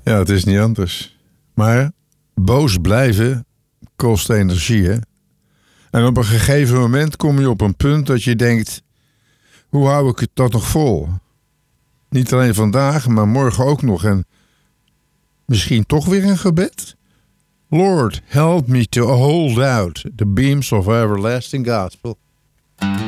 Ja, het is niet anders. Maar boos blijven kost energie, hè? En op een gegeven moment kom je op een punt dat je denkt... hoe hou ik het dat nog vol? Niet alleen vandaag, maar morgen ook nog. En misschien toch weer een gebed? Lord, help me to hold out the beams of everlasting gospel.